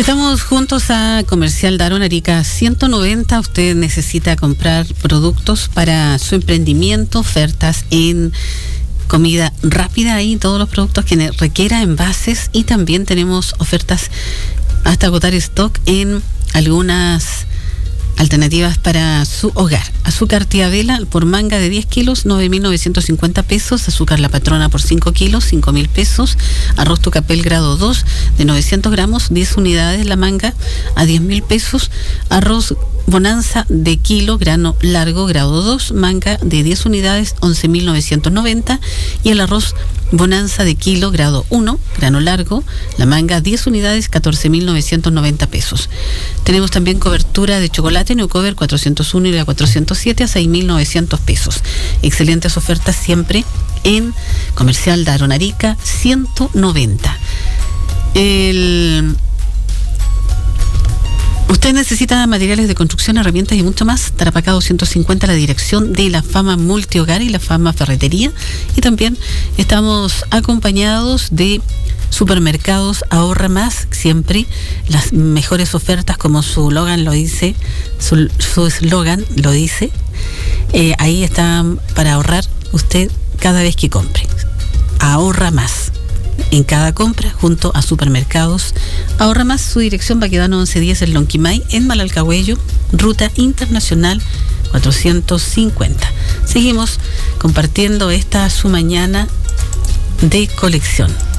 Estamos juntos a Comercial Daron Arica 190. Usted necesita comprar productos para su emprendimiento, ofertas en comida rápida y todos los productos que requiera, envases, y también tenemos ofertas hasta agotar stock en algunas alternativas para su hogar. Azúcar tía Vela por manga de 10 kilos, 9.950 pesos. Azúcar La Patrona por 5 kilos, 5.000 pesos. Arroz Tucapel grado 2 de 900 gramos, 10 unidades la manga a 10.000 pesos. Arroz Bonanza de kilo, grano largo grado 2, manga de 10 unidades, 11.990. Y el arroz Bonanza de kilo, grado 1, grano largo, la manga 10 unidades, 14.990 pesos. Tenemos también cobertura de chocolate Newcover 401 y la 407 a 6.900 pesos. Excelentes ofertas siempre en Comercial Daron Arica 190. Usted necesita materiales de construcción, herramientas y mucho más. Tarapacá 250, la dirección de La Fama Multihogar y La Fama Ferretería. Y también estamos acompañados de Supermercados Ahorra Más, siempre las mejores ofertas, como su eslogan lo dice, ahí está para ahorrar usted cada vez que compre. Ahorra Más en cada compra junto a Supermercados Ahorra Más. Su dirección Baquedano 1110 en Lonquimay, en Malalcahuello, Ruta Internacional 450. Seguimos compartiendo esta su mañana de colección.